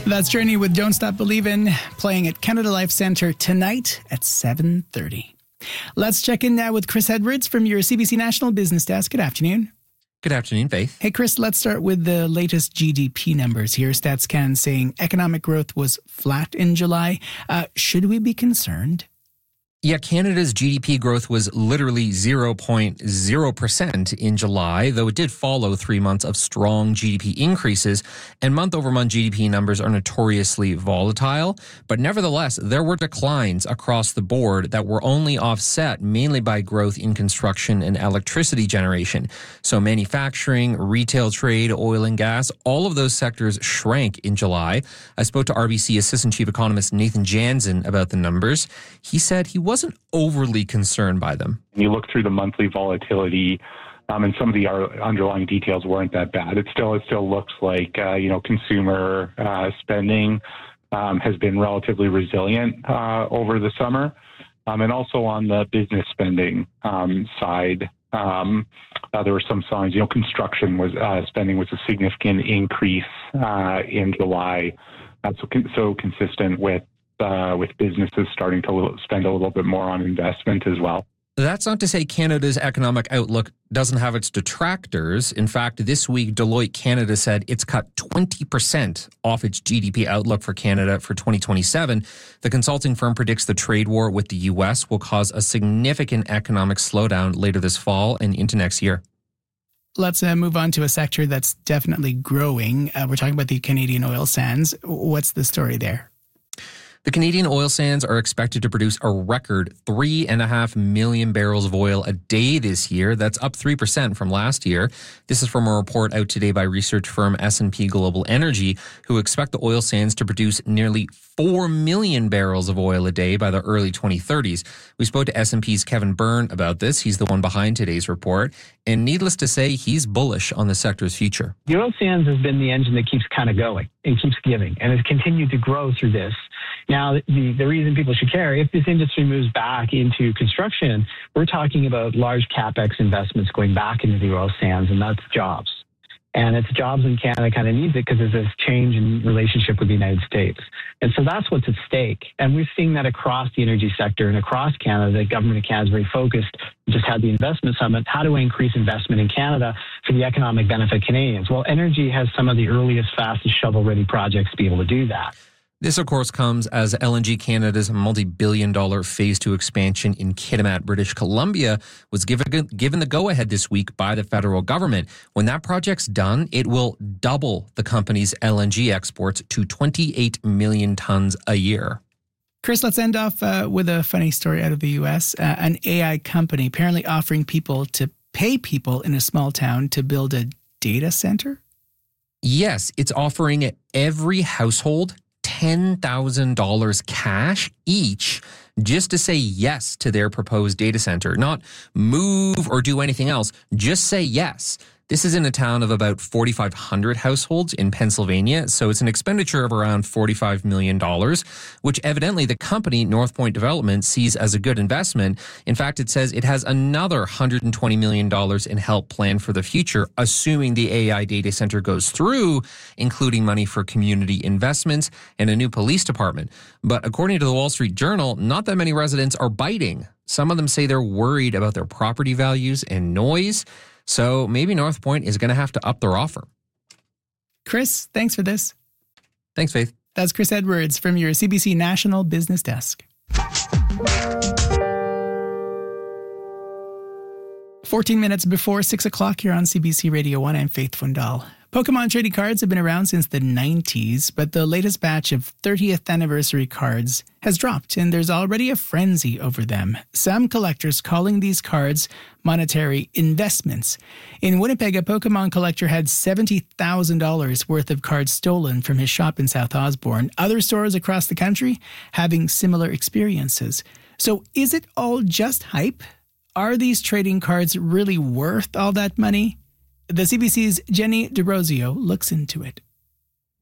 That's Journey with Don't Stop Believin', playing at Canada Life Centre tonight at 7:30. Let's check in now with Chris Edwards from your CBC National Business Desk. Good afternoon. Good afternoon, Faith. Hey, Chris, let's start with the latest GDP numbers here. StatsCan saying economic growth was flat in July. Should we be concerned? Yeah, Canada's GDP growth was literally 0.0% in July, though it did follow 3 months of strong GDP increases, and month-over-month GDP numbers are notoriously volatile. But nevertheless, there were declines across the board that were only offset mainly by growth in construction and electricity generation. So manufacturing, retail trade, oil and gas, all of those sectors shrank in July. I spoke to RBC Assistant Chief Economist Nathan Jansen about the numbers. He said he wasn't overly concerned by them. You look through the monthly volatility, and some of the underlying details weren't that bad. It still looks like consumer spending has been relatively resilient over the summer, and also on the business spending side. There were some signs. Construction spending was a significant increase in July, so consistent with businesses starting to spend a little bit more on investment as well. That's not to say Canada's economic outlook doesn't have its detractors. In fact, this week, Deloitte Canada said it's cut 20% off its GDP outlook for Canada for 2027. The consulting firm predicts the trade war with the U.S. will cause a significant economic slowdown later this fall and into next year. Let's move on to a sector that's definitely growing. We're talking about the Canadian oil sands. What's the story there? The Canadian oil sands are expected to produce a record 3.5 million barrels of oil a day this year. That's up 3% from last year. This is from a report out today by research firm S&P Global Energy, who expect the oil sands to produce nearly 4 million barrels of oil a day by the early 2030s. We spoke to S&P's Kevin Byrne about this. He's the one behind today's report. And needless to say, he's bullish on the sector's future. The oil sands has been the engine that keeps kind of going and keeps giving and has continued to grow through this. Now, the reason people should care, if this industry moves back into construction, we're talking about large CapEx investments going back into the oil sands, and that's jobs. And it's jobs in Canada kind of needs it because there's this change in relationship with the United States. And so that's what's at stake. And we're seeing that across the energy sector and across Canada. The government of Canada is very focused. We just had the investment summit. How do we increase investment in Canada for the economic benefit of Canadians? Well, energy has some of the earliest, fastest shovel-ready projects to be able to do that. This, of course, comes as LNG Canada's multi-billion-dollar Phase 2 expansion in Kitimat, British Columbia, was given the go-ahead this week by the federal government. When that project's done, it will double the company's LNG exports to 28 million tons a year. Chris, let's end off with a funny story out of the U.S. An AI company apparently offering people to pay people in a small town to build a data center? Yes, it's offering every household $10,000 cash each just to say yes to their proposed data center. Not move or do anything else, just say yes. This is in a town of about 4,500 households in Pennsylvania, so it's an expenditure of around $45 million, which evidently the company, North Point Development, sees as a good investment. In fact, it says it has another $120 million in help planned for the future, assuming the AI data center goes through, including money for community investments and a new police department. But according to the Wall Street Journal, not that many residents are biting. Some of them say they're worried about their property values and noise. So maybe North Point is going to have to up their offer. Chris, thanks for this. Thanks, Faith. That's Chris Edwards from your CBC National Business Desk. 14 minutes before 6 o'clock here on CBC Radio 1, I'm Faith Fundal. Pokemon trading cards have been around since the 90s, but the latest batch of 30th anniversary cards has dropped, and there's already a frenzy over them. Some collectors calling these cards monetary investments. In Winnipeg, a Pokemon collector had $70,000 worth of cards stolen from his shop in South Osborne. Other stores across the country having similar experiences. So is it all just hype? Are these trading cards really worth all that money? The CBC's Jenny DeRosio looks into it.